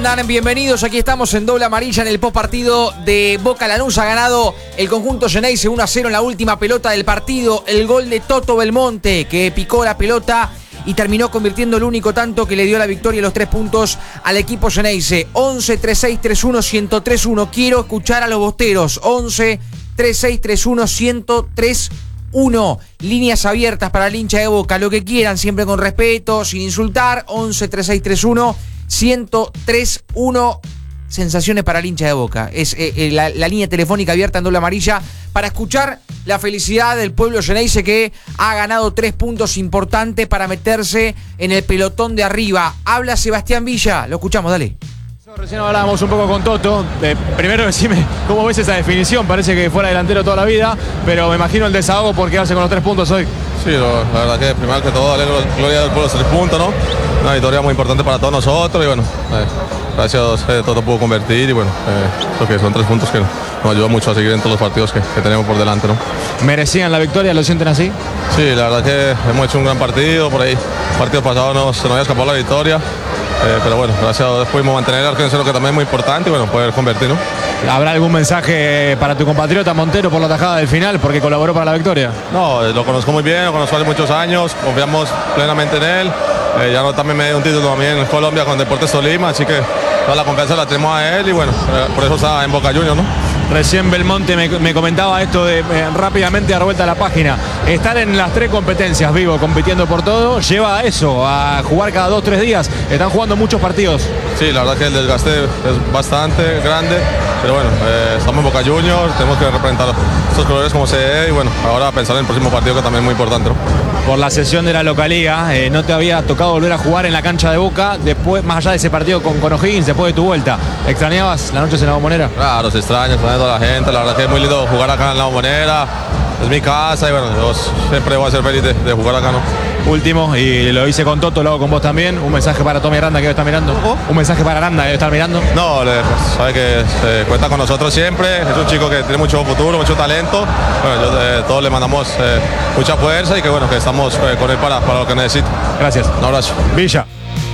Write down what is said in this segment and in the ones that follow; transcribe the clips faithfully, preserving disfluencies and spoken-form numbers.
Bienvenidos, aquí estamos en Doble Amarilla en el post partido de Boca Lanús. Ha ganado el conjunto Xeneize uno a cero en la última pelota del partido. El gol de Toto Belmonte, que picó la pelota y terminó convirtiendo el único tanto que le dio la victoria y los tres puntos al equipo Xeneize. once, treinta y seis, treinta y uno, ciento tres uno. Quiero escuchar a los bosteros. once, treinta y seis, treinta y uno, ciento tres uno. Líneas abiertas para el hincha de Boca, lo que quieran, siempre con respeto, sin insultar. once, treinta y seis, treinta y uno, ciento tres uno. Sensaciones para el hincha de Boca. Es eh, eh, la, la línea telefónica abierta en Doble Amarilla para escuchar la felicidad del pueblo Xeneize, que ha ganado tres puntos importantes para meterse en el pelotón de arriba. Habla Sebastián Villa, lo escuchamos, dale. Recién hablábamos un poco con Toto. Eh, primero decime cómo ves esa definición. Parece que fuera delantero toda la vida, pero me imagino el desahogo por quedarse con los tres puntos hoy. Sí, lo, la verdad que primero que todo, darle gloria del pueblo, los tres puntos, ¿no? Una victoria muy importante para todos nosotros y bueno, eh, gracias a Dios eh, Toto pudo convertir y bueno, eh, lo que son tres puntos que nos ayudan mucho a seguir en todos los partidos que, que tenemos por delante, ¿no? ¿Merecían la victoria? ¿Lo sienten así? Sí, la verdad que hemos hecho un gran partido, por ahí, el partido pasado nos, se nos había escapado la victoria. Eh, pero bueno, gracias a Dios pudimos mantener el arco en cero, que también es muy importante, y bueno, poder convertir, ¿no? ¿Habrá algún mensaje para tu compatriota Montero por la tajada del final, porque colaboró para la victoria? No, lo conozco muy bien, lo conozco hace muchos años, confiamos plenamente en él. Eh, ya no, también me dio un título también en Colombia con Deportes Tolima, así que toda la confianza la tenemos a él y bueno, eh, por eso está en Boca Juniors, ¿no? Recién Belmonte me, me comentaba esto de eh, rápidamente dar vuelta a la página. Estar en las tres competencias, vivo, compitiendo por todo, lleva a eso, a jugar cada dos, tres días. Están jugando muchos partidos. Sí, la verdad que el desgaste es bastante grande, pero bueno, eh, estamos en Boca Juniors, tenemos que representar estos colores como se debe y bueno, ahora pensar en el próximo partido, que también es muy importante, ¿no? Por la sesión de la localía, eh, ¿no te había tocado volver a jugar en la cancha de Boca después, más allá de ese partido con, con O'Higgins, después de tu vuelta? ¿Extrañabas las noches en la Bombonera? Claro, se extraña, extraña a toda la gente, la verdad que es muy lindo jugar acá en la Bombonera, es mi casa y bueno, yo siempre voy a ser feliz de, de jugar acá, ¿no? Último, y lo hice con Toto, lo hago con vos también, un mensaje para Tommy Aranda, que debe estar mirando. ¿Cómo? Un mensaje para Aranda, que debe estar mirando. No, le, sabe que eh, cuenta con nosotros siempre, es un chico que tiene mucho futuro, mucho talento. Bueno, yo, eh, todos le mandamos eh, mucha fuerza y que bueno, que estamos eh, con él para, para lo que necesite. Gracias. Un abrazo. Villa.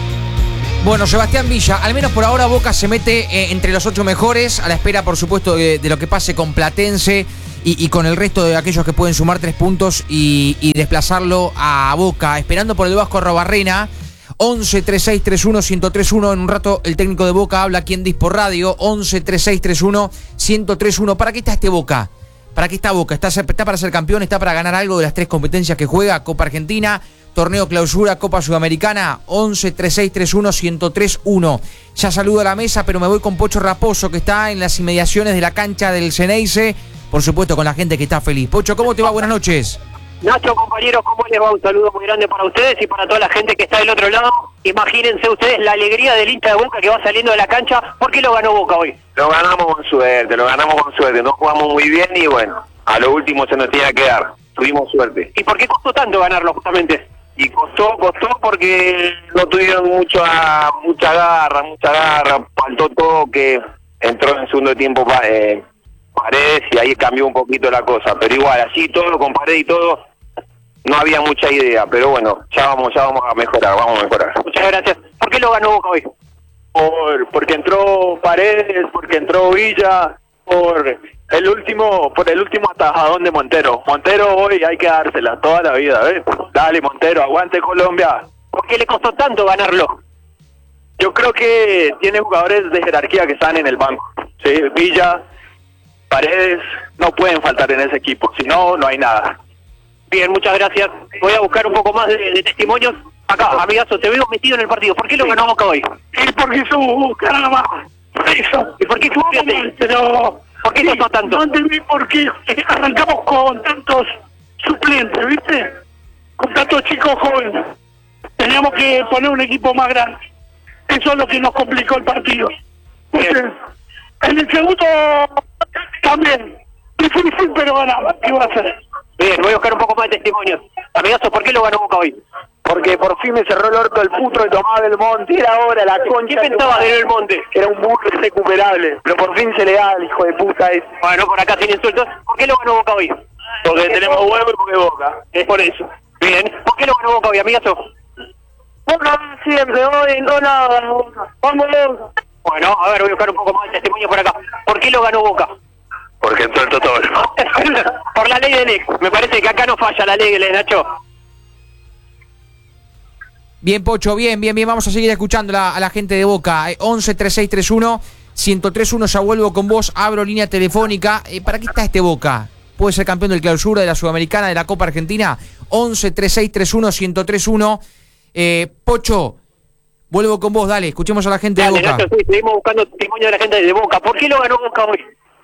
Bueno, Sebastián Villa, al menos por ahora Boca se mete eh, entre los ocho mejores, a la espera, por supuesto, de, de lo que pase con Platense y, y con el resto de aquellos que pueden sumar tres puntos y, y desplazarlo a Boca, esperando por el Vasco Arrobarrena. once, treinta y seis, treinta y uno, ciento tres uno. En un rato el técnico de Boca habla aquí en Dispor Radio. once, treinta y seis, treinta y uno, ciento tres uno. ¿Para qué está este Boca? ¿Para qué está Boca? ¿Está, está para ser campeón? ¿Está para ganar algo de las tres competencias que juega? Copa Argentina, Torneo Clausura, Copa Sudamericana. once, treinta y seis, treinta y uno, ciento tres uno. Ya saludo a la mesa, pero me voy con Pocho Raposo, que está en las inmediaciones de la cancha del Xeneize. Por supuesto, con la gente que está feliz. Pocho, ¿cómo te va? Buenas noches. Nacho, compañeros, ¿cómo les va? Un saludo muy grande para ustedes y para toda la gente que está del otro lado. Imagínense ustedes la alegría del hincha de Boca que va saliendo de la cancha. ¿Por qué lo ganó Boca hoy? Lo ganamos con suerte, lo ganamos con suerte. No jugamos muy bien y bueno, a lo último se nos tenía que dar. Tuvimos suerte. ¿Y por qué costó tanto ganarlo justamente? Y costó, costó porque no tuvieron mucha, mucha garra, mucha garra. Faltó toque, entró en el segundo tiempo eh, Paredes y ahí cambió un poquito la cosa. Pero igual, así todo, con Paredes y todo, no había mucha idea. Pero bueno, ya vamos, ya vamos a mejorar, vamos a mejorar. Muchas gracias. ¿Por qué lo ganó Boca hoy? Por, porque entró Paredes, porque entró Villa, por el último, por el último atajadón de Montero. Montero hoy hay que dársela toda la vida, ¿ves? Dale, Montero, aguante Colombia. ¿Por qué le costó tanto ganarlo? Yo creo que tiene jugadores de jerarquía que están en el banco. Sí, Villa, Paredes, no pueden faltar en ese equipo, si no, no hay nada. Bien, muchas gracias. Voy a buscar un poco más de, de testimonios. Acá, amigazo, te veo metido en el partido. ¿Por qué lo ganó Boca hoy? Es porque somos Boca, nada más. Por eso. ¿Y por qué jugamos? Pero ¿por qué costó tanto? No entendí por qué arrancamos con tantos suplentes, ¿viste? Con tantos chicos jóvenes. Teníamos que poner un equipo más grande. Eso es lo que nos complicó el partido. ¿Viste? En el segundo también. Difícil, pero ganaba. ¿Qué iba a hacer? Bien, voy a buscar un poco más de testimonios. Amigazo, ¿por qué lo ganó Boca hoy? Porque por fin me cerró el orto el puto de Tomás Belmonte. Era ahora la concha. ¿Qué pensabas de Belmonte? Que era un burro irrecuperable. Pero por fin se le da al hijo de puta ese. Bueno, por acá sin insultos. ¿Por qué lo ganó Boca hoy? Porque tenemos huevo y porque Boca. Es por eso. Bien. ¿Por qué lo ganó Boca hoy, amigazo? Boca siempre, hoy no nada. Vamos, Boca. Bueno, a ver, voy a buscar un poco más de testimonio por acá. ¿Por qué lo ganó Boca? Porque entró el Toto Belmont. Por la ley del ex. Me parece que acá no falla la ley del ex, Nacho. Bien, Pocho, bien, bien, bien. Vamos a seguir escuchando la, a la gente de Boca. Eh, once treinta y seis treinta y uno ciento tres uno, ya vuelvo con vos. Abro línea telefónica. Eh, ¿Para qué está este Boca? ¿Puede ser campeón del Clausura, de la Sudamericana, de la Copa Argentina? once treinta y seis treinta y uno ciento tres uno. Eh, Pocho, vuelvo con vos, dale. Escuchemos a la gente Dale, de Boca. Nacho, sí, seguimos buscando testimonio de la gente de Boca. ¿Por qué lo ganó Boca hoy?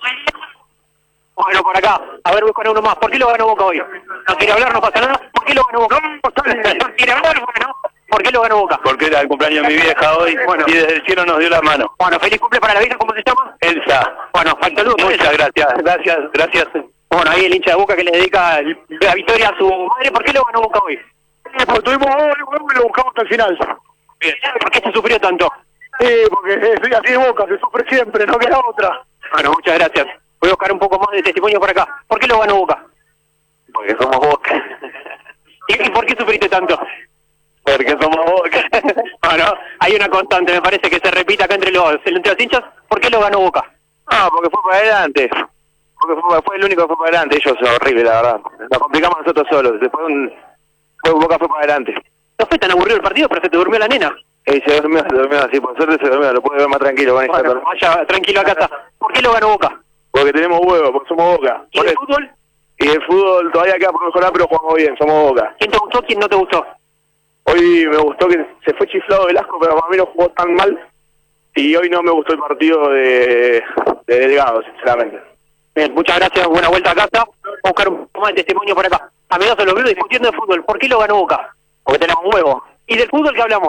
Bueno, por acá. A ver, buscan uno más. ¿Por qué lo ganó Boca hoy? No quiere hablar, no pasa nada. ¿Por qué lo ganó Boca? No quiere hablar, bueno. ¿Por qué lo ganó Boca? Porque era el cumpleaños de mi vieja hoy, Bueno. y desde el cielo nos dio la mano. Bueno, feliz cumple para la vieja, ¿cómo se llama? Elsa. Bueno, saludos. Muchas gracias, gracias, gracias. Bueno, ahí el hincha de Boca que le dedica el- la victoria a su madre. ¿Por qué lo ganó Boca hoy? Porque tuvimos gol y lo buscamos hasta el final. Bien. ¿Por qué se sufrió tanto? Sí, porque es así de Boca, se sufre siempre, no queda otra. Bueno, muchas gracias. Voy a buscar un poco más de testimonio por acá. ¿Por qué lo ganó Boca? Porque somos Boca. ¿Y, y por qué sufriste tanto? Porque somos Boca. Bueno, hay una constante, me parece que se repite acá entre los, entre los hinchas. ¿Por qué lo ganó Boca? Ah, porque fue para adelante. Porque fue, fue el único que fue para adelante. Ellos son horribles, la verdad. Nos complicamos nosotros solos. Después un, fue, Boca fue para adelante. No fue tan aburrido el partido, pero se te durmió la nena. Y se durmió, se durmió así. Por suerte se durmió. Lo pude ver más tranquilo con Bueno, esta. vaya tranquilo a casa. ¿Por qué lo ganó Boca? Porque tenemos huevos, porque somos Boca. ¿Y Por el eso. fútbol? Y el fútbol todavía queda por mejorar, pero jugamos bien. Somos Boca. ¿Quién te gustó, quién no te gustó? Hoy me gustó que se fue chiflado Velasco, pero para mí no jugó tan mal. Y hoy no me gustó el partido de, de Delgado, sinceramente. Bien, muchas gracias, buena vuelta a casa. Voy a buscar un poco más de testimonio por acá. Amigoso, los veo discutiendo de fútbol. ¿Por qué lo ganó Boca? Porque tenemos huevos. ¿Y del fútbol qué hablamos?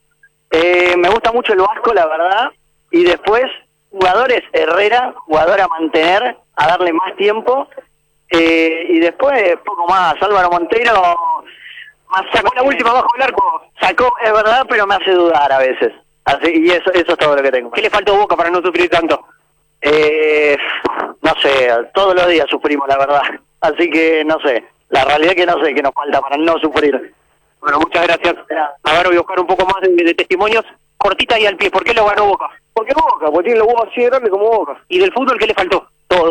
Eh, me gusta mucho el Vasco, la verdad. Y después, jugadores Herrera, jugador a mantener, a darle más tiempo. Eh, y después, poco más. Álvaro Montero, más Sacó la última bajo el arco. sacó, es verdad, pero me hace dudar a veces. Así, y eso, eso es todo lo que tengo. ¿Qué le faltó a Boca para no sufrir tanto? Eh, no sé, todos los días sufrimos, la verdad. Así que no sé. La realidad es que no sé qué nos falta para no sufrir. Bueno, muchas gracias. A ver, voy a buscar un poco más de, de testimonios. Cortita y al pie. ¿Por qué lo ganó Boca? ¿Por qué Boca? Porque tiene los huevos así de grandes como Boca. ¿Y del fútbol qué le faltó? Todos.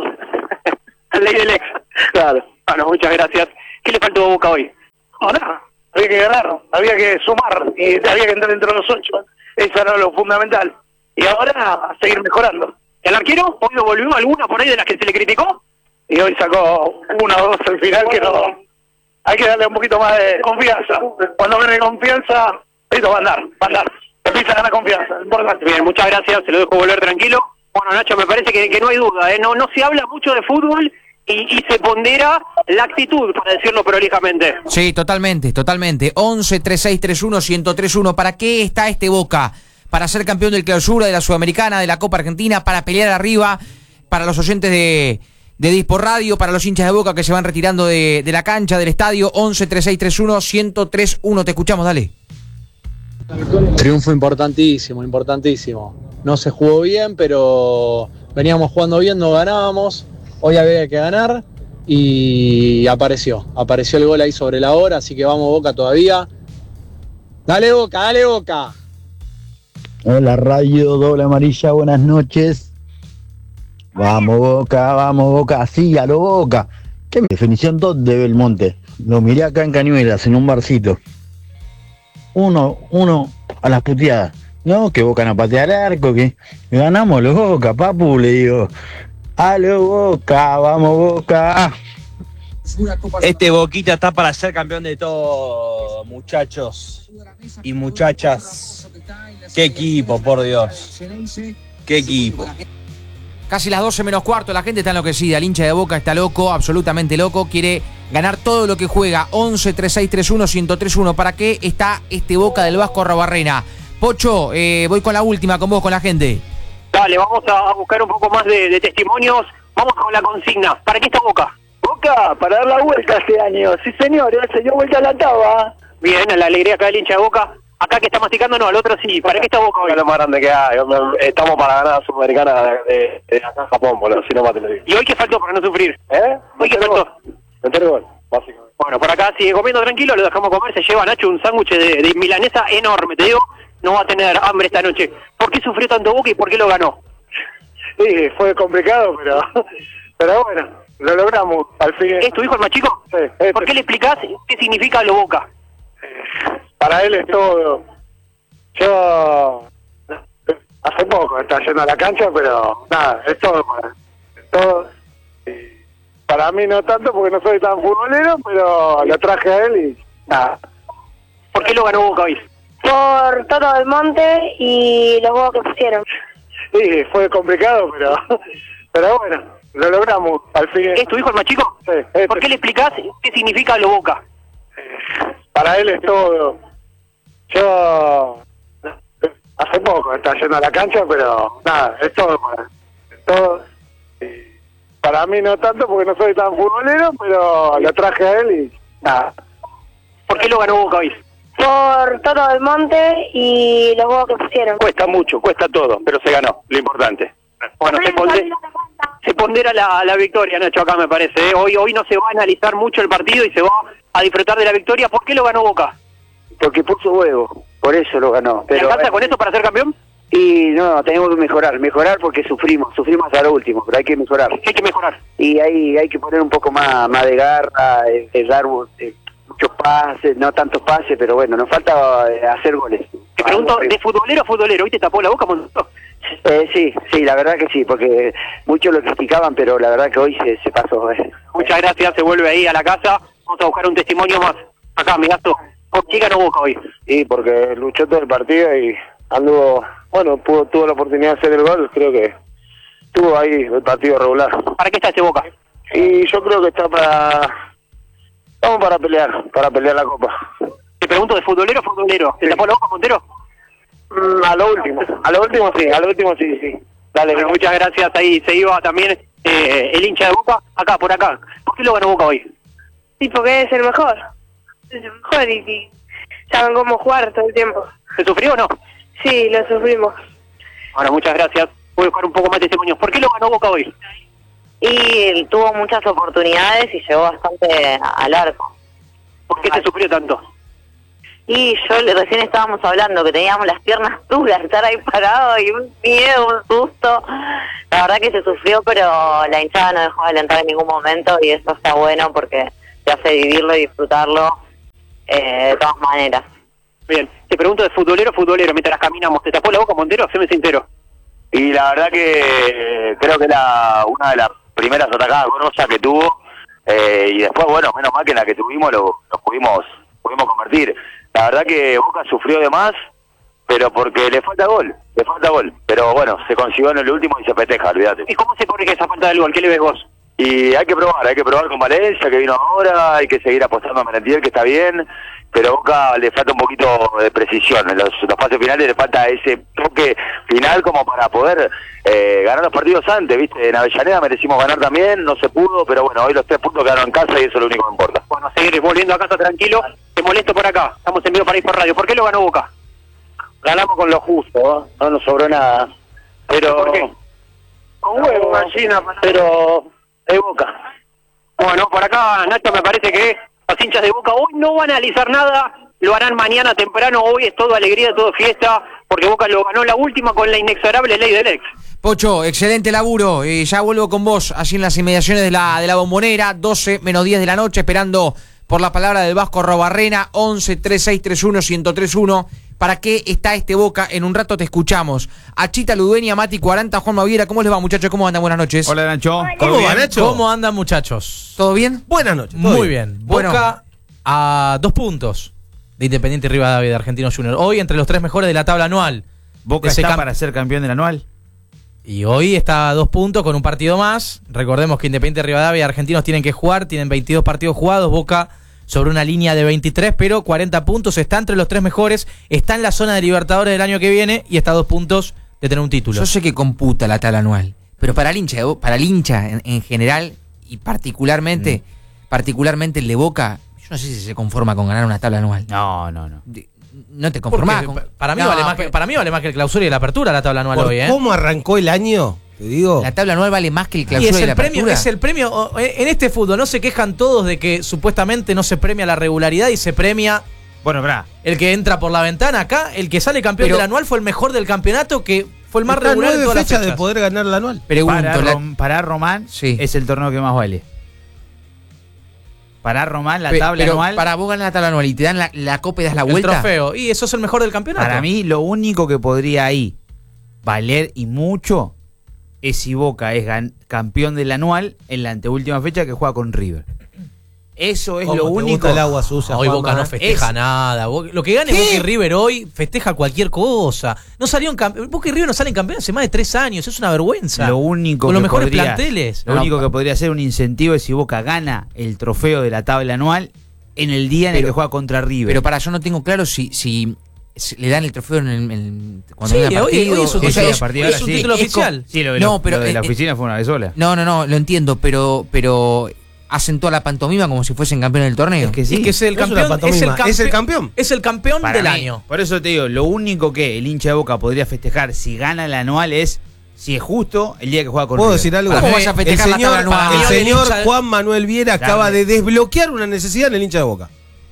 La ley del ex. Claro. Bueno, muchas gracias. ¿Qué le faltó a Boca hoy? Ahora, había que ganar, había que sumar y había que entrar entre los ocho. Eso era lo fundamental. Y ahora a seguir mejorando. ¿El arquero hoy devolvió alguna por ahí de las que se le criticó? Y hoy sacó una o dos al final que no. Hay que darle un poquito más de confianza. Cuando gane confianza, esto va a andar, va a andar. Empieza a ganar confianza, importante. Bien, muchas gracias, se lo dejo volver tranquilo. Bueno, Nacho, me parece que, que no hay duda, ¿eh? no, no se habla mucho de fútbol y, y se pondera la actitud, para decirlo prolijamente. Sí, totalmente, totalmente. once treinta y seis treinta y uno ciento tres uno. ¿Para qué está este Boca? Para ser campeón del Clausura, de la Sudamericana, de la Copa Argentina, para pelear arriba, para los oyentes de, de Dispor Radio, para los hinchas de Boca que se van retirando de, de la cancha, del estadio. once treinta y seis treinta y uno ciento tres uno. Te escuchamos, dale. Triunfo importantísimo, importantísimo. No se jugó bien, pero veníamos jugando bien, no ganábamos. Hoy había que ganar y apareció. Apareció el gol ahí sobre la hora, así que vamos Boca todavía. Dale Boca, dale Boca. Hola Radio Doble Amarilla, buenas noches. Vamos Boca, vamos Boca, sí, a lo Boca. ¿Qué definición dos de Belmonte? Lo miré acá en Cañuelas, en un barcito. Uno, uno a las puteadas. No, que Boca no patea al arco, que ganamos los Boca, papu, le digo. A lo Boca, vamos Boca. Este Boquita está para ser campeón de todo, muchachos y muchachas. Qué equipo, por Dios. Qué equipo. Casi las doce menos cuarto, la gente está enloquecida. El hincha de Boca está loco, absolutamente loco. Quiere ganar todo lo que juega. once treinta y seis treinta y uno ciento tres uno. ¿Para qué está este Boca del Vasco Arrobarrena? Pocho, eh, voy con la última, con vos, con la gente. Dale, vamos a buscar un poco más de, de testimonios. Vamos con la consigna. ¿Para qué está Boca? Boca, para dar la vuelta este año. Sí, señor, se dio vuelta a la taba. Bien, la alegría acá del hincha de Boca. Acá que está masticando, no, al otro sí. ¿Para qué está Boca hoy? Es lo más grande que hay. Estamos para ganar la Sudamericana de, de acá en Japón, boludo. Si no más te lo digo. ¿Y hoy qué faltó para no sufrir? ¿Eh? ¿Hoy qué faltó? Meter gol, básicamente. Bueno, por acá sigue comiendo tranquilo, lo dejamos comer. Se lleva Nacho un sándwich de, de milanesa enorme, te digo. no va a tener hambre esta noche. ¿Por qué sufrió tanto Boca y por qué lo ganó? Sí, fue complicado, pero, pero bueno, lo logramos al fin. ¿Es tu hijo el más chico? Sí, este. ¿Por qué le explicás qué significa lo Boca? Para él es todo. Yo hace poco está yendo a la cancha, pero nada, es todo para es todo. Y para mí no tanto porque no soy tan futbolero, pero lo traje a él y nada. ¿Por qué lo ganó Boca hoy? Por Toto Belmonte y los huevos que pusieron. Sí, fue complicado, pero pero bueno, lo logramos al fin. ¿Es tu hijo el más chico? Sí, este. ¿Por qué le explicás qué significa lo Boca? Para él es todo. Yo hace poco está yendo a la cancha, pero nada, es todo para es todo. Y para mí no tanto porque no soy tan futbolero, pero lo traje a él y nada. ¿Por qué lo ganó Boca hoy? Por Toto Belmonte y los huevos que pusieron. Cuesta mucho, cuesta todo, pero se ganó, lo importante. Bueno, se, ponde, se pondera la, la victoria, Nacho, acá me parece. ¿eh? Hoy, hoy no se va a analizar mucho el partido y se va a disfrutar de la victoria. ¿Por qué lo ganó Boca? Porque puso huevo, por eso lo ganó. ¿Te Pero, alcanza con eso para ser campeón? Y no, tenemos que mejorar, mejorar porque sufrimos, sufrimos hasta lo último, pero hay que mejorar. ¿Qué hay que mejorar? Y ahí hay que poner un poco más, más de garra, eh, eh, dar eh, muchos pases, no tantos pases, pero bueno, nos falta eh, hacer goles. Te pregunto, ¿de futbolero a futbolero? ¿Hoy te tapó la boca, Montero? Eh, sí, sí, la verdad que sí, porque muchos lo criticaban, pero la verdad que hoy se, se pasó. Eh. Muchas gracias, se vuelve ahí a la casa. Vamos a buscar un testimonio más. Acá, mi gasto. ¿Por qué ganó Boca hoy? Y porque luchó todo el partido y anduvo, bueno, pudo, tuvo la oportunidad de hacer el gol, creo que tuvo ahí el partido regular. ¿Para qué está ese Boca? Y yo creo que está para, vamos para pelear, para pelear la Copa. Te pregunto, ¿de futbolero a futbolero? ¿Te tapó la boca, Montero? Mm, a lo último, a lo último sí, a lo último sí, sí. Dale, bueno, muchas gracias. Ahí se iba también eh, el hincha de Boca, acá, por acá. ¿Por qué lo ganó Boca hoy? Sí, porque es el mejor. Es el mejor y, y saben cómo jugar todo el tiempo. ¿Se sufrió o no? Sí, lo sufrimos. Bueno, muchas gracias. Voy a buscar un poco más de testimonios. ¿Por qué lo ganó Boca hoy? Y tuvo muchas oportunidades y llegó bastante al arco. ¿Por qué se sufrió tanto? Y yo le- recién estábamos hablando que teníamos las piernas duras, estar ahí parado y un miedo, un susto. La verdad que se sufrió, pero la hinchada no dejó de alentar en ningún momento y eso está bueno porque te hace vivirlo y disfrutarlo eh, de todas maneras. Bien, te pregunto de futbolero a futbolero mientras caminamos. ¿Te tapó la boca, Montero? Séme sincero. Y la verdad que creo que era una de las primeras atacadas grosas que tuvo, eh, y después, bueno, menos mal que en la que tuvimos lo, lo pudimos pudimos convertir. La verdad que Boca sufrió de más, pero porque le falta gol, le falta gol. Pero bueno, se consiguió en el último y se festeja, olvídate. ¿Y cómo se corrige esa falta del gol? ¿Qué le ves vos? Y hay que probar, hay que probar con Valencia, que vino ahora, hay que seguir apostando a Merentiel, que está bien, pero a Boca le falta un poquito de precisión. En los, los pases finales le falta ese toque final como para poder eh, ganar los partidos antes, ¿viste? En Avellaneda merecimos ganar también, no se pudo, pero bueno, hoy los tres puntos quedaron en casa y eso es lo único que importa. Bueno, seguir volviendo a casa tranquilo. Te molesto por acá. Estamos en vivo para ir por radio. ¿Por qué lo ganó Boca? Ganamos con lo justo, ¿no? No nos sobró nada. Pero ¿Por qué? con huevo, gallina, pero es Boca. Bueno, por acá, Nacho, me parece que los hinchas de Boca hoy no van a analizar nada, lo harán mañana temprano. Hoy es todo alegría, todo fiesta, porque Boca lo ganó la última con la inexorable ley del ex. Pocho, excelente laburo. Eh, ya vuelvo con vos, allí en las inmediaciones de la, de la Bombonera, doce menos diez de la noche, esperando por la palabra del Vasco Robarrena, once, treinta y seis, treinta y uno, ciento treinta y uno. ¿Para qué está este Boca? En un rato te escuchamos. Achita Ludueña, Mati cuarenta, Juan Maviera. ¿Cómo les va, muchachos? ¿Cómo andan? Buenas noches. Hola, Nacho. ¿Cómo va, bien? Nacho? ¿Cómo andan, muchachos? ¿Todo bien? Buenas noches. bien. Muy bien. Bueno. Boca a dos puntos de Independiente Rivadavia de Argentinos Juniors. Hoy entre los tres mejores de la tabla anual. ¿Boca Ese está cam- para ser campeón del anual? Y hoy está a dos puntos con un partido más. Recordemos que Independiente Rivadavia y Argentinos tienen que jugar. Tienen veintidós partidos jugados. Boca sobre una línea de veintitrés, pero cuarenta puntos. Está entre los tres mejores. Está en la zona de Libertadores del año que viene y está a dos puntos de tener un título. Yo sé que computa la tabla anual, pero para el hincha, de Bo- para el hincha en, en general y particularmente, Mm. particularmente el de Boca, yo no sé si se conforma con ganar una tabla anual. No, no, no. No te conformás. Porque con- para, mí No, vale más pero- que, para mí vale más que el clausura y la apertura la tabla anual Por hoy, ¿eh? ¿Cómo arrancó el año? Te digo. La tabla anual vale más que el Y clausura es y, el la premio, apertura. es el premio o, eh, en este fútbol, no se quejan todos de que supuestamente no se premia la regularidad y se premia Bueno, verdad. El que entra por la ventana acá, el que sale campeón Pero- del anual fue el mejor del campeonato, que fue el más Está a regular de nueve todas las fechas fechas. de poder ganar el anual. Para, Rom- para Román es el torneo que más vale. Para Román, la Pe- tabla pero anual. para vos ganar la tabla anual y te dan la, la copa y das la El vuelta. trofeo. Y eso es el mejor del campeonato. Para mí, lo único que podría ahí valer y mucho es si Boca es gan- campeón del anual en la anteúltima fecha que juega con River. Eso es ¿Cómo lo te único. gusta el agua sucia, Hoy Juanma? Boca no festeja Es- nada. Boca- lo que gane ¿Qué? Boca y River hoy festeja cualquier cosa. No salieron campe- Boca y River no salen campeones hace más de tres años. Es una vergüenza. Lo único Con los que mejores podría- planteles. Lo No, único que podría ser un incentivo es si Boca gana el trofeo de la tabla anual en el día en el Pero- que juega contra River. Pero para yo no tengo claro si, si, si le dan el trofeo en el, en- cuando Sí, gana hoy- partido. hoy es un o sea, título- es- partido hoy ahora es un sí. título Es co- oficial. Sí, lo de, No, la- pero, lo de la eh, oficina fue una vez sola. No, no, no, lo entiendo, pero, pero hacen toda la pantomima como si fuesen campeones del torneo. Es que sí. Es que es el No es una campeón. Es el, pantomima, es el campeón. campeón. Es el campeón Para del mí, año. Por eso te digo, lo único que el hincha de Boca podría festejar si gana el anual es, si es justo, el día que juega con ¿Puedo River. decir algo? ¿Cómo vas a el festejar la señor, tabla anual? el Para mí, señor el hincha de- Juan Manuel Viera acaba Dame. de desbloquear una necesidad en el hincha de Boca.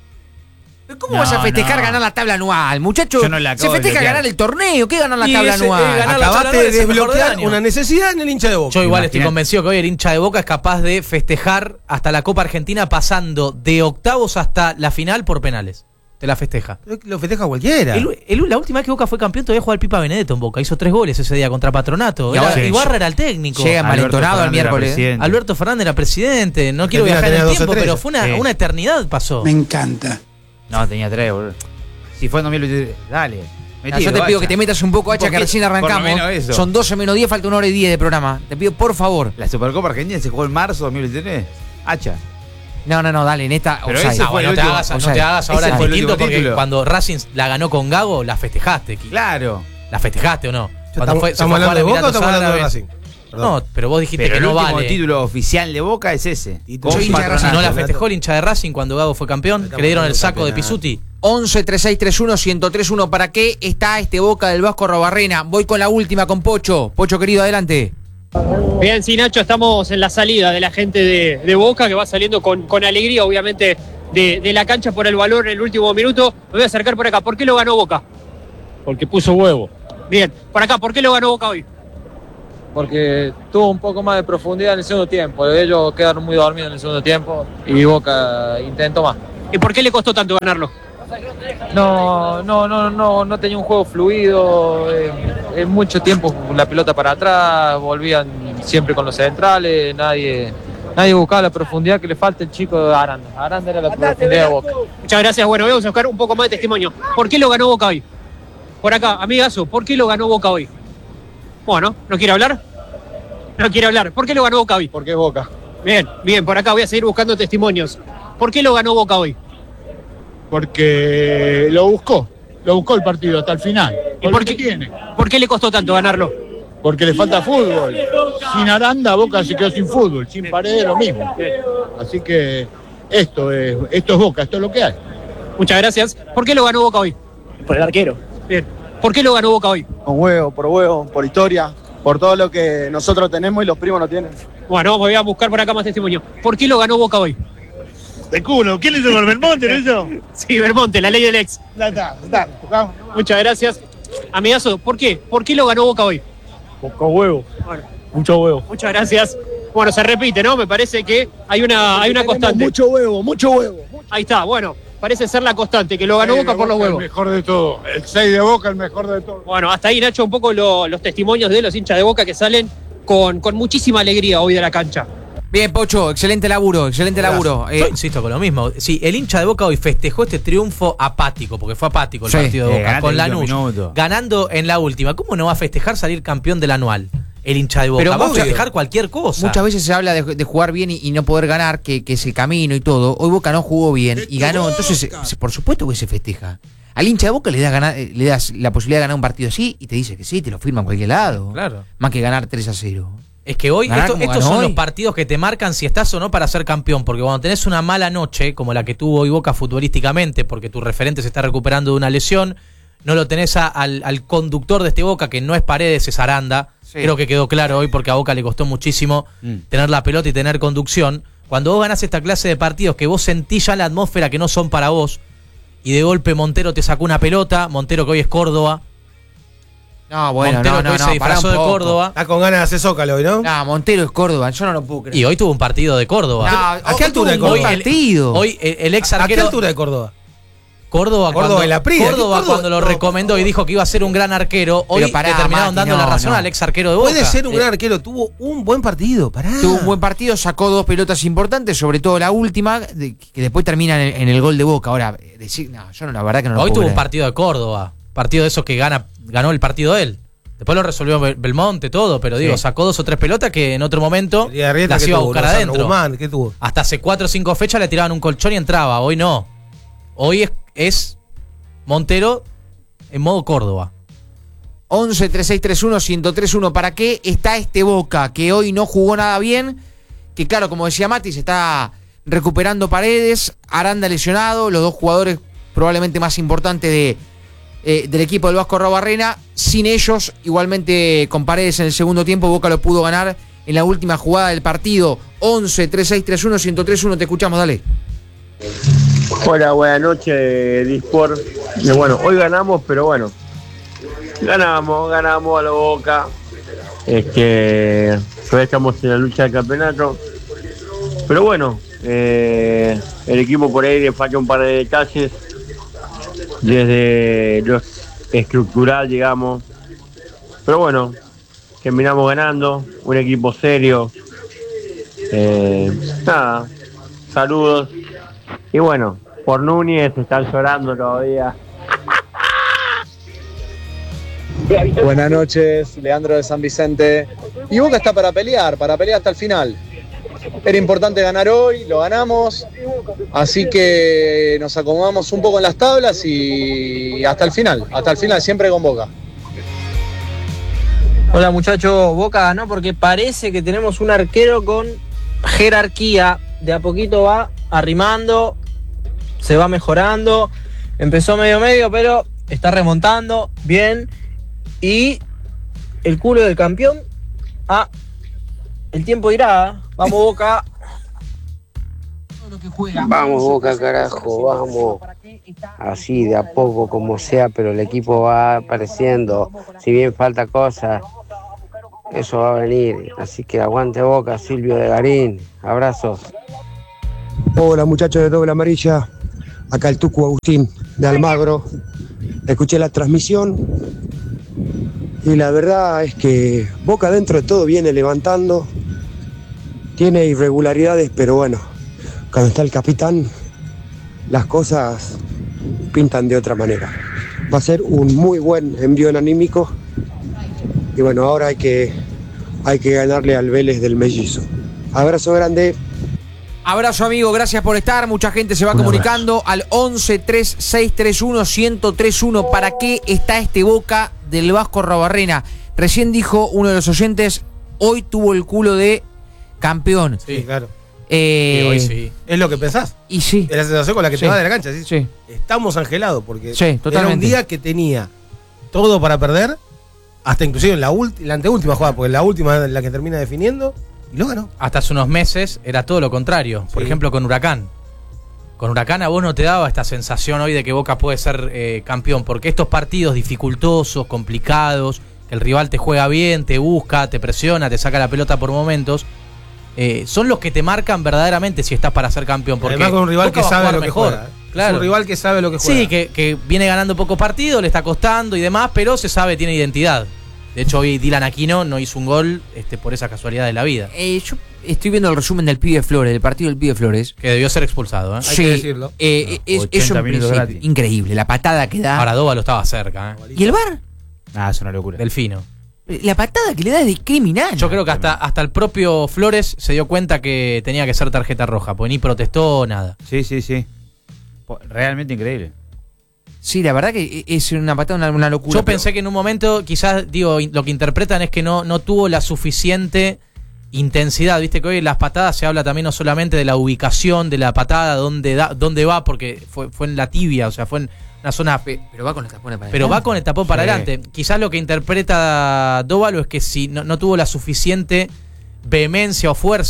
¿Cómo No, vas a festejar no. ganar la tabla anual, muchacho? Yo no la se acabo de festeja bloquear. ganar el torneo. ¿Qué ganar la Y tabla ese- anual? eh, ganar la tabla Acabaste anual de es el mejor desbloquear del año. una necesidad en el hincha de Boca. Yo igual estoy Imagínate. convencido que hoy el hincha de Boca es capaz de festejar hasta la Copa Argentina pasando de octavos hasta la final por penales. Te la festeja. Lo festeja cualquiera. El- el- la última vez que Boca fue campeón todavía jugaba el Pipa Benedetto en Boca. Hizo tres goles ese día contra Patronato. Y Era- ahora- Ibarra era el técnico. Llega Alberto malentonado al Fernández era miércoles. presidente. Alberto Fernández era presidente. No quiero Argentina viajar en el tenía dos tiempo, pero estrellas. fue una, Sí. una eternidad pasó. Me encanta. No, tenía tres, boludo. Si fue en dos mil veintitrés, dale. Ah, metido, yo te pido vaya. que te metas un poco, Hacha, Un que poquito, recién por lo arrancamos. menos eso. Son doce menos diez, falta una hora y diez de programa. Te pido, por favor. La Supercopa Argentina se jugó en marzo de dos mil veintitrés. Hacha. No, no, no, dale, en esta. Pero offside. ese Ah, fue bueno, el no te último- hagas, no offside. te hagas ahora Ese el fue el distinto último porque título. cuando Racing la ganó con Gago, la festejaste, Kiki. Claro. ¿La festejaste o no? Cuando ¿Estamos, fue- se estamos fue a hablando de jugar a Boca o estamos Emiratos hablando de Árabes. Racing? Perdón. No, pero vos dijiste Pero que el no último vale. título oficial de Boca es ese. Título Con hincha de Patronato. Si no la Campeonato. festejó el hincha de Racing cuando Gago fue campeón, que le dieron el saco de Pisuti. once treinta y seis treinta y uno ciento tres uno. ¿Para qué está este Boca del Vasco Robarrena? Voy con la última con Pocho. Pocho, querido, adelante. Bien, sí, Nacho, estamos en la salida de la gente de, de Boca, que va saliendo con, con alegría, obviamente, de, de la cancha por el valor en el último minuto. Me voy a acercar por acá. ¿Por qué lo ganó Boca? Porque puso huevo. Bien, por acá, ¿por qué lo ganó Boca hoy? Porque tuvo un poco más de profundidad en el segundo tiempo. Ellos quedaron muy dormidos en el segundo tiempo y Boca intentó más. ¿Y por qué le costó tanto ganarlo? No, no, no, no, no tenía un juego fluido. eh, en mucho tiempo la pelota para atrás, volvían siempre con los centrales, nadie, nadie buscaba la profundidad que le falta el chico de Aranda. Aranda era la profundidad de Boca. Muchas gracias. Bueno, vamos a buscar un poco más de testimonio. ¿Por qué lo ganó Boca hoy? Por acá, amigazo, ¿por qué lo ganó Boca hoy? Bueno, ¿no quiere hablar? No quiere hablar. ¿Por qué lo ganó Boca hoy? Porque es Boca. Bien, bien, por acá voy a seguir buscando testimonios. ¿Por qué lo ganó Boca hoy? Porque lo buscó, lo buscó el partido hasta el final. ¿Y por qué tiene? ¿Por qué le costó tanto ganarlo? Porque le falta fútbol. Sin Aranda, Boca se quedó sin fútbol, sin Paredes lo mismo. Así que esto es, esto es Boca, esto es lo que hay. Muchas gracias. ¿Por qué lo ganó Boca hoy? Por el arquero. Bien. ¿Por qué lo ganó Boca hoy? Con huevo, por huevo, por historia, por todo lo que nosotros tenemos y los primos no tienen. Bueno, voy a buscar por acá más testimonio. ¿Por qué lo ganó Boca hoy? De culo, ¿quién le hizo con Belmonte, no hizo? Sí, Belmonte, la ley del ex. Ya está, ya está. Muchas gracias. Amigazo, ¿por qué? ¿Por qué lo ganó Boca hoy? Con huevo. Bueno, Mucho huevo. muchas gracias. Bueno, se repite, ¿no? Me parece que hay una, hay una constante. Mucho huevo, mucho huevo. Ahí está, bueno, parece ser la constante, que lo ganó Boca por los huevos. El mejor de todo. El seis de Boca, el mejor de todo. Bueno, hasta ahí, Nacho, un poco lo- los testimonios de los hinchas de Boca que salen con, con muchísima alegría hoy de la cancha. Bien, Pocho, excelente laburo, excelente laburo. Eh, Yo insisto con lo mismo. Sí, el hincha de Boca hoy festejó este triunfo apático, porque fue apático el Sí. partido de Eh, Boca, ganaste con el último Lanús, minuto. ganando en la última. ¿Cómo no va a festejar salir campeón del anual? El hincha de Boca Pero va a obvio. festejar cualquier cosa. Muchas veces se habla de, de jugar bien y, y no poder ganar, que, que es el camino y todo. Hoy Boca no jugó bien y ganó, entonces se- se- por supuesto que se festeja. Al hincha de Boca le das, ganar, eh, le das la posibilidad de ganar un partido así y te dice que sí, te lo firma en cualquier lado. Claro. Más que ganar tres a cero. Es que hoy, Ganar esto- como estos ganó son hoy. los partidos que te marcan si estás o no para ser campeón. Porque cuando tenés una mala noche, como la que tuvo hoy Boca futbolísticamente, porque tu referente se está recuperando de una lesión, no lo tenés a- al, al conductor de este Boca, que no es Paredes, es Aranda. Sí. Creo que quedó claro hoy porque a Boca le costó muchísimo Mm. tener la pelota y tener conducción. Cuando vos ganás esta clase de partidos que vos sentís ya la atmósfera que no son para vos, y de golpe Montero te sacó una pelota, Montero que hoy es Córdoba. No, bueno, Montero no, que no, hoy no, se disfrazó pará de un poco. Córdoba. Está con ganas de hacer Zócalo hoy, ¿no? No, Montero es Córdoba, yo no lo puedo creer. Y hoy tuvo un partido de Córdoba. No, ¿A qué altura de tuvo un Córdoba? buen partido. Hoy el, el ex ¿A qué arquero. altura de Córdoba? Córdoba, Córdoba cuando, en la Prida, Córdoba, ¿qué Córdoba? cuando lo No, recomendó y dijo que iba a ser un gran arquero, hoy Pero pará, le terminaron Mati, dando la no, razón no. al ex arquero de Boca. Puede ser un Eh, gran arquero, tuvo un buen partido, pará. Tuvo un buen partido, sacó dos pelotas importantes, sobre todo la última, de- que después termina en el, en el gol de Boca. Ahora, decir, no, yo no, la verdad que no lo Hoy puedo tuvo un creer. partido de Córdoba, partido de esos que gana, ganó el partido él. Después lo resolvió Bel- Belmonte, todo, pero digo, Sí. sacó dos o tres pelotas que en otro momento Y Arrieta, las ¿qué iba a tuvo? buscar Lozano, adentro. Guzmán, ¿qué tuvo? Hasta hace cuatro o cinco fechas le tiraban un colchón y entraba, hoy no. Hoy es, es Montero en modo Córdoba. once treinta y seis treinta y uno ciento treinta y uno. ¿Para qué está este Boca que hoy no jugó nada bien? Que claro, como decía Mati, se está recuperando Paredes, Aranda lesionado, los dos jugadores probablemente más importantes de, eh, del equipo del Vasco Arrobarrena. Sin ellos, igualmente con Paredes en el segundo tiempo, Boca lo pudo ganar en la última jugada del partido. once treinta y seis treinta y uno ciento treinta y uno, te escuchamos, dale. Hola, buenas noches, Disport. Y bueno, hoy ganamos, pero bueno, ganamos, ganamos a la Boca. Este, todavía estamos en la lucha del campeonato. Pero bueno, eh, el equipo por ahí le falta un par de detalles. Desde lo estructural, digamos. Pero bueno, terminamos ganando. Un equipo serio. Eh, nada, saludos. Y bueno, por Núñez están llorando todavía. Buenas noches, Leandro de San Vicente. Y Boca está para pelear, para pelear hasta el final. Era importante ganar hoy, lo ganamos. Así que nos acomodamos un poco en las tablas y hasta el final, hasta el final, siempre con Boca. Hola muchachos, Boca ganó porque parece que tenemos un arquero con jerarquía. De a poquito va arrimando, se va mejorando. Empezó medio medio, pero está remontando bien. Y el culo del campeón. Ah, el tiempo irá. Vamos Boca. Vamos Boca, carajo, vamos. Así, de a poco, como sea, pero el equipo va apareciendo. Si bien falta cosas, eso va a venir. Así que aguante Boca, Silvio de Garín. Abrazos. Hola muchachos de Doble Amarilla, acá el Tucu Agustín de Almagro. Escuché la transmisión y la verdad es que Boca dentro de todo viene levantando, tiene irregularidades, pero bueno, cuando está el capitán las cosas pintan de otra manera. Va a ser un muy buen envío anímico y bueno, ahora hay que, hay que ganarle al Vélez del Mellizo. Abrazo grande. Abrazo amigo, gracias por estar. Mucha gente se va Un comunicando al once treinta y seis treinta y uno ciento treinta y uno. ¿Para qué está este Boca del Vasco Arrobarrena? Recién dijo uno de los oyentes, hoy tuvo el culo de campeón. Sí, claro. Eh, Sí, hoy sí. Es lo que pensás. Y sí. Es la sensación con la que Sí. te vas de la cancha. ¿sí? Sí. Estamos angelados porque Sí, era un totalmente. día que tenía todo para perder, hasta inclusive en la, ulti- la anteúltima jugada, porque la última es la que termina definiendo, y lo ganó. Hasta hace unos meses era todo lo contrario. Por Sí. ejemplo, con Huracán. Con Huracán a vos no te daba esta sensación hoy de que Boca puede ser eh, campeón, porque estos partidos dificultosos, complicados, que el rival te juega bien, te busca, te presiona, te saca la pelota por momentos, eh, son los que te marcan verdaderamente si estás para ser campeón. Porque Además con un rival Boca que va a sabe jugar lo que mejor. juega. ¿eh? Claro. Es un rival que sabe lo que juega. Sí, que, que viene ganando pocos partidos, le está costando y demás, pero se sabe, tiene identidad. De hecho, hoy Dylan Aquino no hizo un gol este, por esa casualidad de la vida. Eh, yo estoy viendo el resumen del pibe Flores, del partido del pibe Flores. Que debió ser expulsado, ¿eh? Sí, Hay que decirlo. eh, es, ochenta es un minutos principio gratis. increíble. La patada que da. Ahora Dóvalo estaba cerca, ¿eh? ¿Y el V A R? Ah, es una locura. Delfino. La patada que le da es de criminal. Yo creo que hasta, hasta el propio Flores se dio cuenta que tenía que ser tarjeta roja, pues ni protestó nada. Sí, sí, sí. Po- Realmente increíble. Sí, la verdad que es una patada, una, una locura. Yo pensé que en un momento, quizás, digo, in- lo que interpretan es que no, no tuvo la suficiente intensidad. Viste que hoy en las patadas se habla también no solamente de la ubicación de la patada, dónde, da, dónde va, porque fue, fue en la tibia, o sea, fue en una zona. Pero va con el tapón para Pero va adelante. con el tapón para Sí. adelante. Quizás lo que interpreta Dóvalo es que si no, no tuvo la suficiente vehemencia o fuerza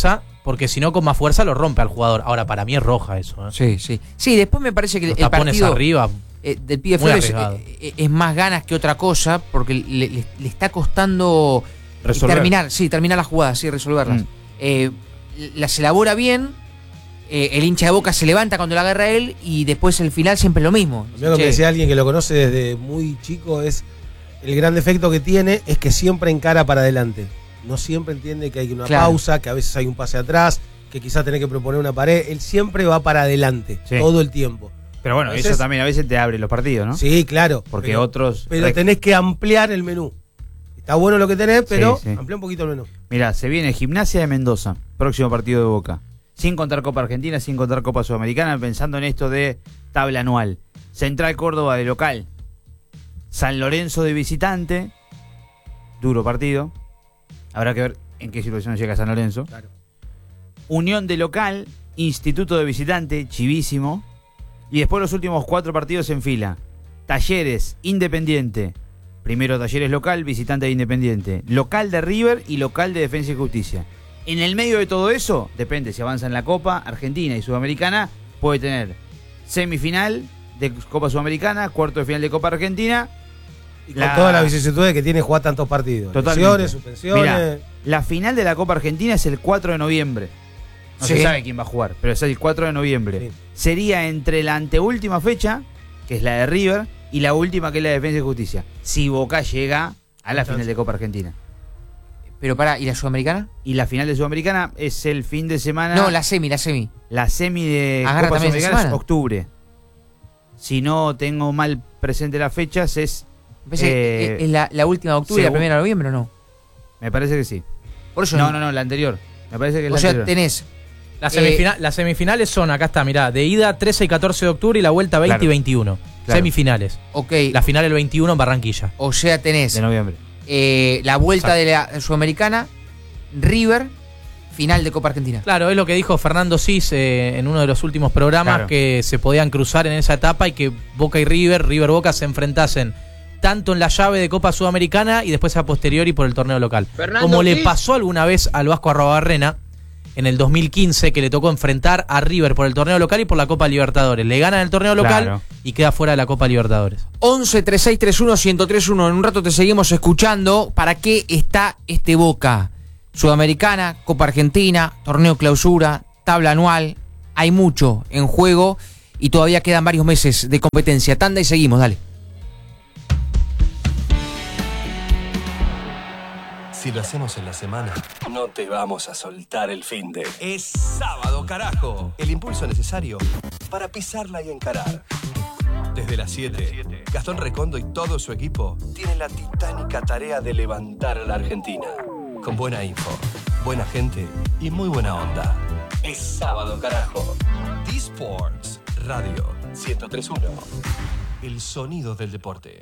porque si no con más fuerza lo rompe al jugador. Ahora, para mí es roja eso. ¿eh? Sí, sí. Sí, después me parece que Los el tapones partido arriba, eh, del pibe muy Flores arriesgado. eh, eh, es más ganas que otra cosa, porque le, le- le está costando Resolver. terminar, sí, terminar las jugadas, sí, resolverlas. Mm. Eh, las elabora bien, eh, el hincha de Boca se levanta cuando la agarra él y después el final siempre es lo mismo. Lo que Che, me decía alguien que lo conoce desde muy chico es el gran defecto que tiene es que siempre encara para adelante. No siempre entiende que hay una Claro. pausa, que a veces hay un pase atrás, que quizás tenés que proponer una pared. Él siempre va para adelante, Sí. todo el tiempo. Pero bueno, A veces- eso también a veces te abre los partidos, ¿no? Sí, claro. Porque pero- otros... Pero rec- tenés que ampliar el menú. Está bueno lo que tenés, pero Sí, sí. amplía un poquito el menú. Mirá, se viene Gimnasia de Mendoza, próximo partido de Boca. Sin contar Copa Argentina, sin contar Copa Sudamericana, pensando en esto de tabla anual. Central Córdoba de local. San Lorenzo de visitante. Duro partido. Habrá que ver en qué situación llega San Lorenzo. Unión de local, Instituto de visitante, chivísimo. Y después los últimos cuatro partidos en fila. Talleres, Independiente. Primero Talleres local, visitante de Independiente. Local de River y local de Defensa y Justicia. En el medio de todo eso, depende si avanza en la Copa Argentina y Sudamericana, puede tener semifinal de Copa Sudamericana, cuarto de final de Copa Argentina. Y con todas las vicisitudes que tiene jugar tantos partidos. Totalmente. Lesiones, suspensiones. Mirá, la final de la Copa Argentina es el cuatro de noviembre. No Sí. se sabe quién va a jugar, pero es el cuatro de noviembre. Sería entre la anteúltima fecha, que es la de River, y la última, que es la de Defensa y Justicia. Si Boca llega a la final de Copa Argentina. Pero para, ¿y la Sudamericana? Y la final de Sudamericana es el fin de semana. No, la semi, la semi. La semi de Agarra Copa también esa Sudamericana es semana. octubre. Si no tengo mal presente las fechas, es. Me parece que eh, es la, la última de octubre y la segu- primera de noviembre, ¿o no? Me parece que sí. Por eso no, no- no, no, la anterior. Me parece que es O la sea, anterior. tenés Las, Eh, semifina- las semifinales son, acá está, mirá, de ida trece y catorce de octubre y la vuelta veinte Claro. y veintiuno. Claro. Semifinales. Ok. La final el veintiuno en Barranquilla. O sea, tenés De noviembre. eh, la vuelta de la Sudamericana, River, final de Copa Argentina. Claro, es lo que dijo Fernando Cis eh, en uno de los últimos programas, Claro. que se podían cruzar en esa etapa y que Boca y River, River Boca se enfrentasen tanto en la llave de Copa Sudamericana y después a posteriori por el torneo local. Fernando Como le Cis. pasó alguna vez al Vasco Arrobarrena en el dos mil quince, que le tocó enfrentar a River por el torneo local y por la Copa Libertadores. Le ganan el torneo local Claro. y queda fuera de la Copa Libertadores. once treinta y seis treinta y uno ciento treinta y uno. En un rato te seguimos escuchando. ¿Para qué está este Boca? Sudamericana, Copa Argentina, torneo clausura, tabla anual. Hay mucho en juego y todavía quedan varios meses de competencia. Tanda y seguimos, dale. Si lo hacemos en la semana, no te vamos a soltar el finde. Es sábado, carajo. El impulso necesario para pisarla y encarar. Desde las siete, Gastón Recondo y todo su equipo tienen la titánica tarea de levantar a la Argentina. Con buena info, buena gente y muy buena onda. Es sábado, carajo. D-Sports Radio ciento tres punto uno. El sonido del deporte.